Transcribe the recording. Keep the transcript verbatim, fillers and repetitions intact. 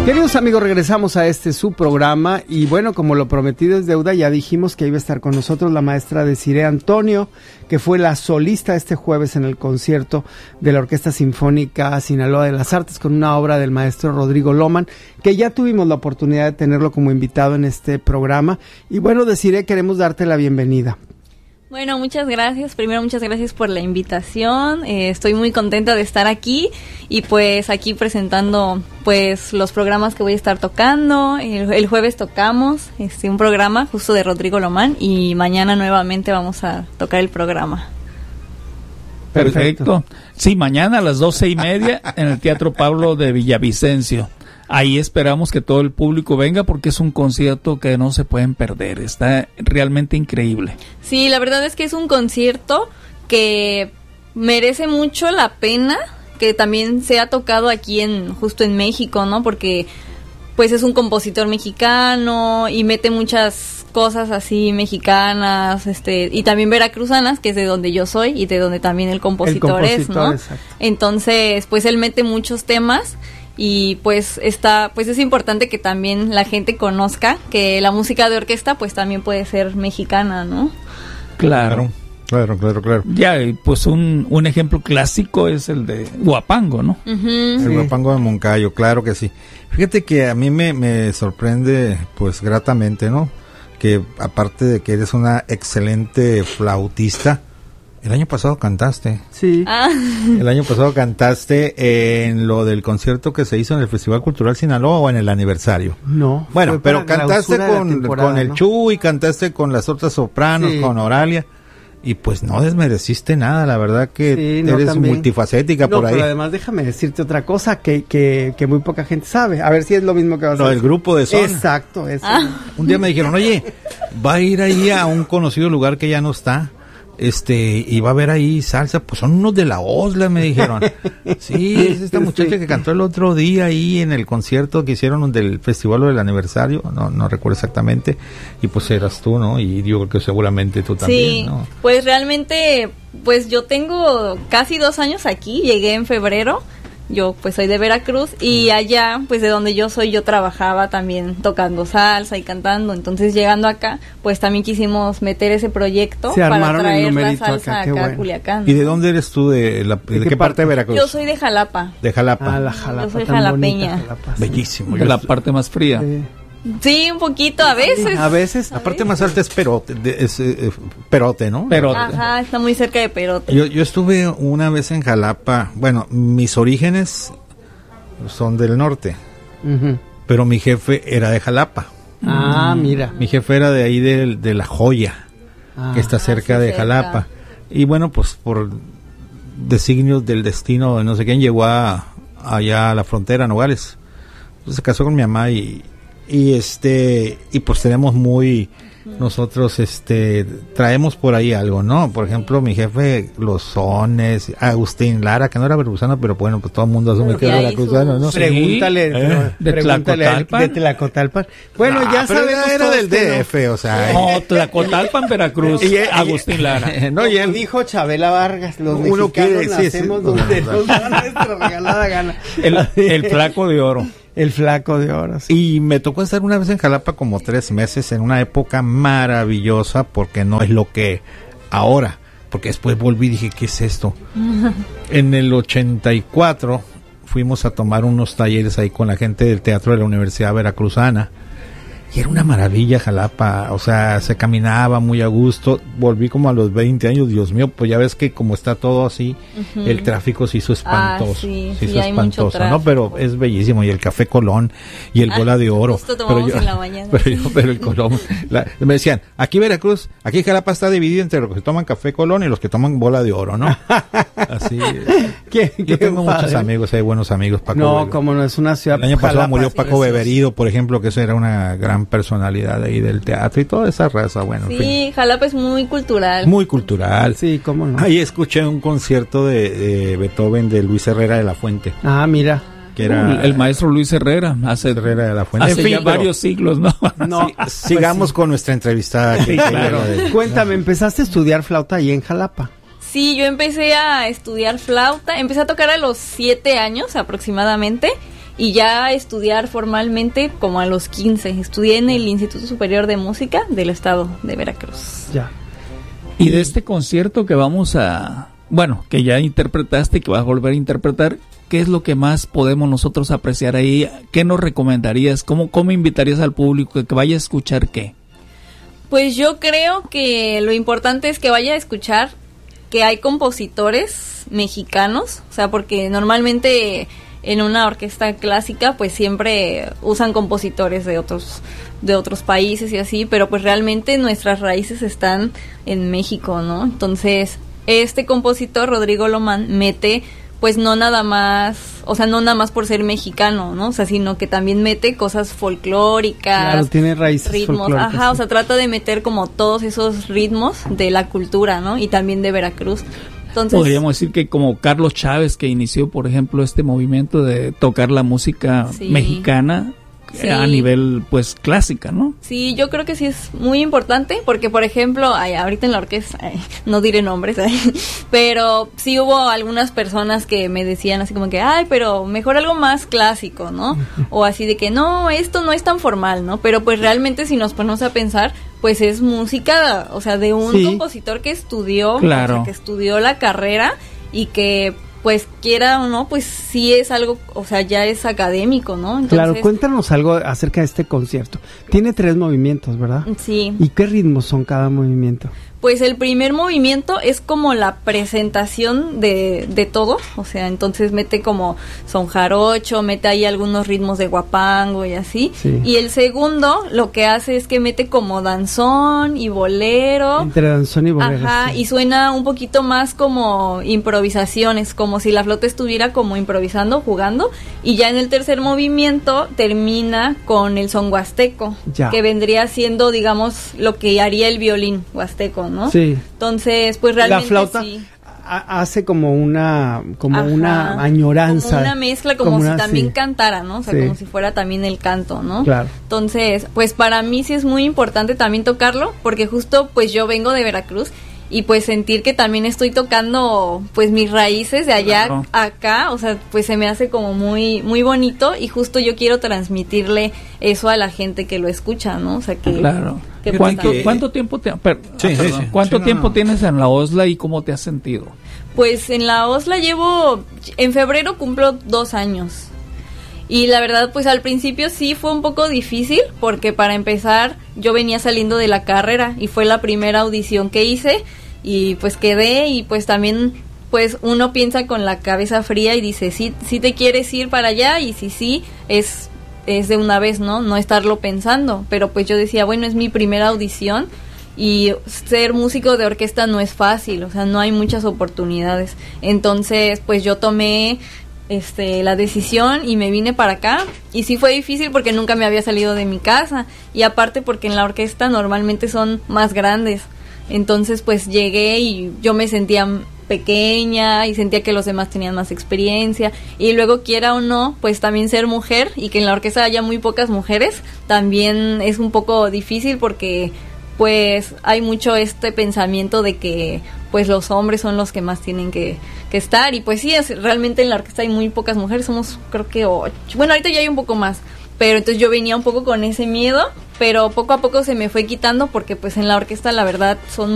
Queridos amigos, regresamos a este su programa y bueno, como lo prometido es deuda, ya dijimos que iba a estar con nosotros la maestra Desiree Antonio, que fue la solista este jueves en el concierto de la Orquesta Sinfónica Sinaloa de las Artes con una obra del maestro Rodrigo Loman, que ya tuvimos la oportunidad de tenerlo como invitado en este programa. Y bueno, Desiree, queremos darte la bienvenida. Bueno, muchas gracias. Primero, muchas gracias por la invitación. Eh, estoy muy contenta de estar aquí y pues aquí presentando pues los programas que voy a estar tocando. El, el jueves tocamos este un programa justo de Rodrigo Lomán y mañana nuevamente vamos a tocar el programa. Perfecto. Sí, mañana a las doce y media en el Teatro Pablo de Villavicencio. Ahí esperamos que todo el público venga porque es un concierto que no se pueden perder, está realmente increíble. Sí, la verdad es que es un concierto que merece mucho la pena que también sea tocado aquí en justo en México, ¿no? Porque pues es un compositor mexicano y mete muchas cosas así mexicanas, este, y también veracruzanas, que es de donde yo soy y de donde también el compositor, el compositor es, ¿no? Exacto. Entonces, pues él mete muchos temas. Y pues está, pues es importante que también la gente conozca que la música de orquesta pues también puede ser mexicana, ¿no? Claro, claro, claro, claro. Ya, pues un, un ejemplo clásico es el de Huapango, ¿no? Uh-huh. El sí. Huapango de Moncayo, claro que sí. Fíjate que a mí me, me sorprende pues gratamente, ¿no? Que aparte de que eres una excelente flautista, el año pasado cantaste. Sí. Ah. El año pasado cantaste en lo del concierto que se hizo en el Festival Cultural Sinaloa o en el aniversario. No. Bueno, pero cantaste con, con el ¿no? Chu y cantaste con las otras sopranos, sí. con Oralia. Y pues no desmereciste nada, la verdad que sí, no, eres también multifacética no, por ahí. Pero además déjame decirte otra cosa que, que, que muy poca gente sabe. A ver si es lo mismo que vas a decir. No, el grupo de Zona. Exacto, eso. Ah. Un día me dijeron, oye, va a ir ahí a un conocido lugar que ya no está. Este, y va a haber ahí salsa, pues son unos de la Osla, me dijeron. Sí, es esta muchacha sí. que cantó el otro día ahí en el concierto que hicieron del festival del aniversario, no no recuerdo exactamente, y pues eras tú, ¿no? Y yo creo que seguramente tú también, sí, ¿no? Pues realmente, pues yo tengo casi dos años aquí, llegué en febrero. Yo pues soy de Veracruz y allá pues de donde yo soy yo trabajaba también tocando salsa y cantando, entonces llegando acá pues también quisimos meter ese proyecto Se para traer la salsa acá, acá bueno. a Culiacán. ¿Y de dónde eres tú? ¿De, la, de, ¿De qué parte de Veracruz? Yo soy de Jalapa. De Jalapa. Ah, la Jalapa. Yo soy jalapeña. Bonita, Jalapa, sí. Bellísimo. De la parte más fría. Sí. Sí, un poquito, a veces. Sí, a veces. La parte más alta es Perote, de, es, eh, Perote, ¿no? Perote. Ajá, está muy cerca de Perote. Yo, yo estuve una vez en Jalapa, bueno, mis orígenes son del norte, uh-huh. pero mi jefe era de Jalapa. Ah, mira. Mi jefe era de ahí de, de La Joya, ah, que está cerca ah, sí, de cerca. Jalapa. Y bueno, pues por designios del destino de no sé quién llegó a, allá a la frontera, a Nogales. Entonces se casó con mi mamá y, y este y pues tenemos muy nosotros este traemos por ahí algo, ¿no? Por ejemplo, mi jefe, los sones, Agustín Lara, que no era veracruzano, pero bueno, pues todo el mundo asume que era veracruzano, ¿no? Pregúntale, ¿Eh? no, de pregúntale Tlacotalpan. De Tlacotalpan. Bueno, no, ya sabemos era, era del D F, no. O sea. No, Tlacotalpan, Veracruz, y Agustín Lara. No, y él dijo Chabela Vargas, los uno mexicanos quiere, nacemos sí, sí, donde no, nos da nuestra regalada gana. El, el flaco de oro. El flaco de oro. Sí. Y me tocó estar una vez en Jalapa como tres meses en una época maravillosa porque no es lo que ahora, porque después volví y dije, ¿qué es esto? En el ochenta y cuatro fuimos a tomar unos talleres ahí con la gente del teatro de la Universidad Veracruzana y era una maravilla Jalapa, o sea, se caminaba muy a gusto. Volví como a los veinte años, Dios mío, pues ya ves que como está todo así, uh-huh. el tráfico se hizo espantoso, ah, sí, se sí, hizo espantoso, ¿no? Pero es bellísimo, y el Café Colón y el ah, Bola de Oro. Justo tomamos pero yo, en la mañana. Pero, yo, pero el Colón, la, me decían, aquí Veracruz, aquí Jalapa está dividido entre los que toman Café Colón y los que toman Bola de Oro, ¿no? Así. ¿Qué, yo qué tengo padre. Muchos amigos, hay buenos amigos, Paco. No, Beberido. como no es una ciudad. El año pasado Jalapa, murió Paco sí, Beberido, por ejemplo, que eso era una gran personalidad ahí del teatro y toda esa raza, bueno. Sí, en fin. Jalapa es muy cultural. Muy cultural. Sí, cómo no. Ahí escuché un concierto de, de Beethoven de Luis Herrera de la Fuente. Ah, mira. Que era el, el maestro Luis Herrera, hace, Herrera de la Fuente. hace en fin, ya varios siglos, ¿no? No, sí, sigamos pues sí. con nuestra entrevistada. Sí, claro. De, Cuéntame, ¿empezaste a estudiar flauta ahí en Jalapa? Sí, yo empecé a estudiar flauta, empecé a tocar a los siete años aproximadamente. y ya estudiar formalmente como a los quince. Estudié en el Instituto Superior de Música del Estado de Veracruz. Ya. Y de este concierto que vamos a, bueno, que ya interpretaste y que vas a volver a interpretar, ¿qué es lo que más podemos nosotros apreciar ahí? ¿Qué nos recomendarías? ¿Cómo, cómo invitarías al público que vaya a escuchar qué? Pues yo creo que lo importante es que vaya a escuchar que hay compositores mexicanos, o sea, porque normalmente en una orquesta clásica pues siempre usan compositores de otros de otros países y así, pero pues realmente nuestras raíces están en México, ¿no? Entonces, este compositor, Rodrigo Lomán, mete pues no nada más, o sea, no nada más por ser mexicano, ¿no? O sea, sino que también mete cosas folclóricas. Claro, tiene raíces ritmos, folclóricas. ajá, Sí. o sea, trata de meter como todos esos ritmos de la cultura, ¿no? Y también de Veracruz. Entonces, Podríamos decir que como Carlos Chávez, que inició, por ejemplo, este movimiento de tocar la música Sí. mexicana Sí. a nivel, pues, clásica, ¿no? sí, yo creo que sí es muy importante porque, por ejemplo, ay, ahorita en la orquesta, ay, no diré nombres, ay, pero sí hubo algunas personas que me decían así como que, ay, pero mejor algo más clásico, ¿no? O así de que, no, esto no es tan formal, ¿no? Pero pues realmente si nos ponemos a pensar, pues es música, o sea, de un Sí. compositor que estudió, Claro. o sea, que estudió la carrera y que pues quiera o no, pues sí es algo, o sea, ya es académico, ¿no? Entonces, Claro, cuéntanos algo acerca de este concierto. Tiene tres movimientos, ¿verdad? sí. ¿Y qué ritmos son cada movimiento? Pues el primer movimiento es como la presentación de, de todo, o sea, entonces mete como son jarocho, mete ahí algunos ritmos de guapango y así. Sí. Y el segundo lo que hace es que mete como danzón y bolero. Entre danzón y bolero. Ajá, sí. y suena un poquito más como improvisaciones, como si la flauta estuviera como improvisando, jugando, y ya en el tercer movimiento termina con el son huasteco, Ya. que vendría siendo, digamos, lo que haría el violín huasteco, ¿no? Sí. Entonces, pues realmente La flauta sí. ha- hace como una como Ajá. una añoranza. Como una mezcla, como, como si una- también sí. cantara, ¿no? O sea, Sí. como si fuera también el canto, ¿no? Claro. Entonces, pues para mí sí es muy importante también tocarlo, porque justo pues yo vengo de Veracruz y pues sentir que también estoy tocando pues mis raíces de allá Claro. acá, o sea, pues se me hace como muy muy bonito y justo yo quiero transmitirle eso a la gente que lo escucha, ¿no? O sea, que Claro. que Fíjate ¿Cuánto, que- cuánto tiempo te, per- Sí, ah, sí, perdón. sí. ¿Cuánto Sí, no, tiempo no. tienes en la OSLA y cómo te has sentido? Pues en la OSLA llevo, en febrero cumplo dos años. Y la verdad, pues al principio sí fue un poco difícil, porque para empezar yo venía saliendo de la carrera y fue la primera audición que hice y pues quedé y pues también pues uno piensa con la cabeza fría y dice, sí, sí te quieres ir para allá y si sí, es, es de una vez, ¿no? No estarlo pensando. Pero pues yo decía, bueno, es mi primera audición. Y ser músico de orquesta no es fácil, o sea, no hay muchas oportunidades. Entonces, pues yo tomé este la decisión y me vine para acá. Y sí fue difícil porque nunca me había salido de mi casa. Y aparte porque en la orquesta normalmente son más grandes. Entonces, pues llegué y yo me sentía pequeña y sentía que los demás tenían más experiencia. Y luego, quiera o no, pues también ser mujer y que en la orquesta haya muy pocas mujeres, también es un poco difícil porque pues hay mucho este pensamiento de que pues los hombres son los que más tienen que, que estar y pues sí, es, realmente en la orquesta hay muy pocas mujeres, somos creo que ocho, bueno ahorita ya hay un poco más, pero entonces yo venía un poco con ese miedo, pero poco a poco se me fue quitando porque pues en la orquesta la verdad son